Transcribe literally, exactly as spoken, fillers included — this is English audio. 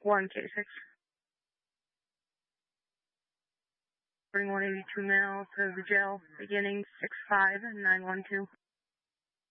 one K six. Bring one eighty-two male to the jail, beginning six five and nine one two.